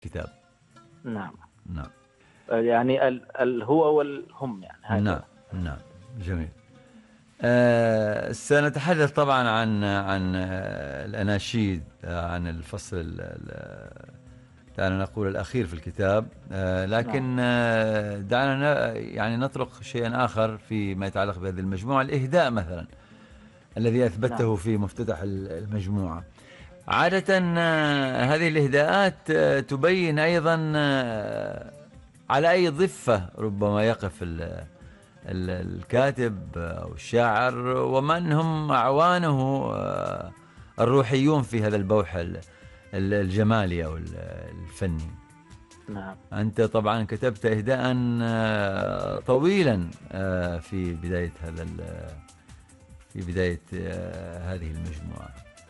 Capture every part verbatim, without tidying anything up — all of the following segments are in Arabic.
كتاب. نعم. نعم. يعني ال الهو والهم يعني هكذا. نعم نعم جميل. آه سنتحدث طبعا عن عن آه الأناشيد، آه عن الفصل دعنا نقول الأخير في الكتاب، آه لكن آه دعنا يعني نطرق شيئا آخر فيما يتعلق بهذه المجموعة، الإهداء مثلا الذي أثبته نعم. في مفتتح المجموعة. عادة آه هذه الإهداءات آه تبين أيضا آه على أي ضفة ربما يقف الكاتب أو الشاعر، ومن هم أعوانه الروحيون في هذا البوح الجمالي أو الفني. نعم. أنت طبعا كتبت إهداء طويلا في بداية هذا في بداية هذه المجموعة.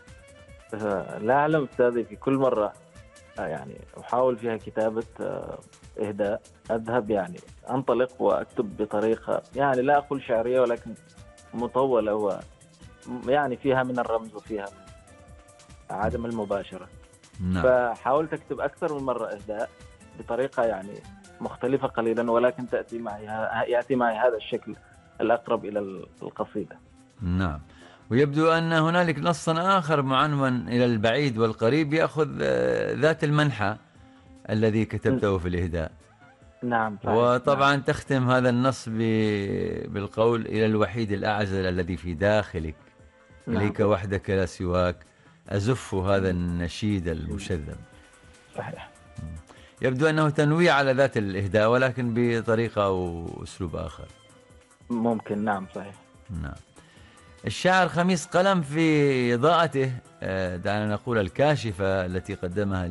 لا أعلم أستاذي، في كل مرة يعني أحاول فيها كتابة إهداء أذهب يعني أنطلق وأكتب بطريقة يعني لا أقول شعرية ولكن مطولة، و يعني فيها من الرمز وفيها من عدم المباشرة. نعم. فحاولت أكتب أكثر من مرة إهداء بطريقة يعني مختلفة قليلا، ولكن تأتي معي يأتي معي هذا الشكل الأقرب إلى القصيدة. نعم. ويبدو أن هنالك نصا آخر معنون إلى البعيد والقريب يأخذ ذات المنحى الذي كتبته في الإهداء. نعم صحيح. وطبعا نعم. تختم هذا النص بالقول: إلى الوحيد الأعزل الذي في داخلك، نعم. إليك وحدك لا سواك، أزف هذا النشيد المشذب. صحيح. يبدو أنه تنويع على ذات الإهداء ولكن بطريقة أو أسلوب آخر. ممكن. نعم صحيح. نعم. الشاعر خميس قلم في إضاءته دعنا نقول الكاشفة التي قدمها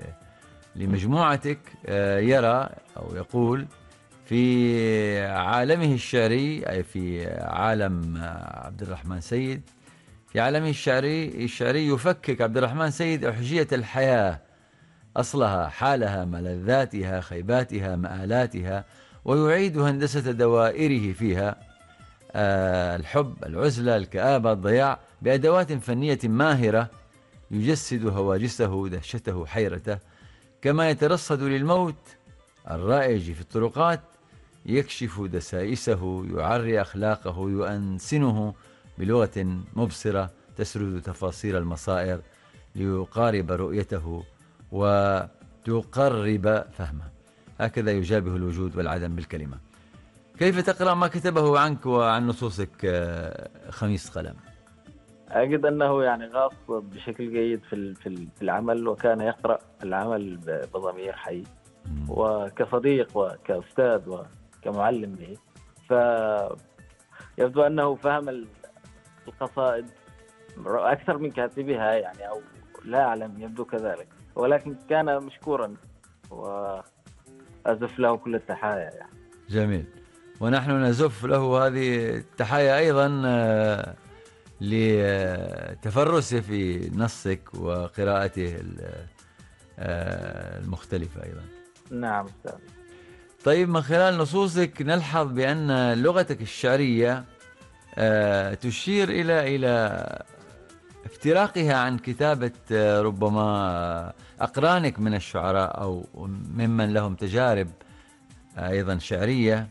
لمجموعتك يرى أو يقول: في عالمه الشعري، أي في عالم عبد الرحمن سيد، في عالمه الشعري الشعري يفكك عبد الرحمن سيد أحجية الحياة، أصلها، حالها، ملذاتها، خيباتها، مآلاتها، ويعيد هندسة دوائره فيها، آه الحب، العزلة، الكآبة، الضياع، بأدوات فنية ماهرة يجسد هواجسه، دهشته، حيرته، كما يترصد للموت الرائج في الطرقات، يكشف دسائسه، يعري أخلاقه، يؤنسنه بلغة مبصرة تسرد تفاصيل المصائر ليقارب رؤيته وتقرب فهمه. هكذا يجابه الوجود والعدم بالكلمة. كيف تقرأ ما كتبه عنك وعن نصوصك خميس قلم؟ أجد أنه يعني غاص بشكل جيد في في العمل، وكان يقرأ العمل بضمير حي وكصديق وكأستاذ وكمعلم لي، فيبدو أنه فهم القصائد أكثر من كاتبها يعني، أو لا أعلم، يبدو كذلك، ولكن كان مشكورا وأزف له كل التحايا يعني. جميل. ونحن نزف له هذه التحايا أيضا لتفرسه في نصك وقراءته المختلفة أيضا. نعم أستاذ. طيب، من خلال نصوصك نلحظ بأن لغتك الشعرية تشير إلى إلى افتراقها عن كتابة ربما أقرانك من الشعراء أو ممن لهم تجارب أيضا شعرية.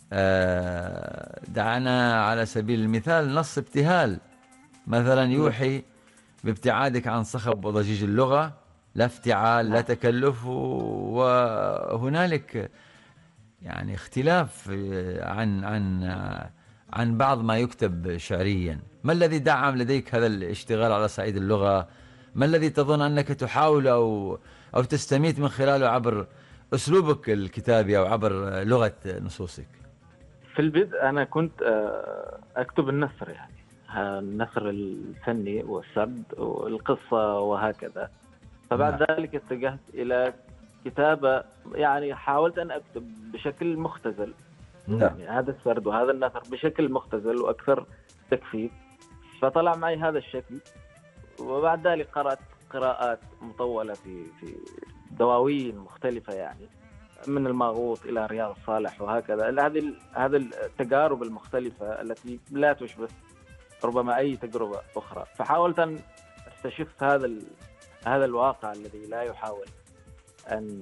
دعنا على سبيل المثال نص ابتهال مثلا يوحي بابتعادك عن صخب وضجيج اللغة، لا افتعال، لا تكلف، وهنالك يعني اختلاف عن عن عن بعض ما يكتب شعريا. ما الذي دعم لديك هذا الاشتغال على صعيد اللغة؟ ما الذي تظن أنك تحاول أو أو تستميت من خلاله عبر أسلوبك الكتابي أو عبر لغة نصوصك؟ في البدء أنا كنت أكتب النثر، يعني النثر الفني والسرد والقصة وهكذا. فبعد نعم. ذلك اتجهت إلى كتابة، يعني حاولت أن أكتب بشكل مختزل، نعم. يعني هذا السرد وهذا النثر بشكل مختزل وأكثر تكثيف، فطلع معي هذا الشكل. وبعد ذلك قرأت قراءات مطولة في في دواوين مختلفة، يعني من الماغوط إلى رياض الصالح وهكذا. هذه هذه التجارب المختلفة التي لا تشبه ربما أي تجربة أخرى، فحاولت أن استشف هذا هذا الواقع الذي لا يحاول أن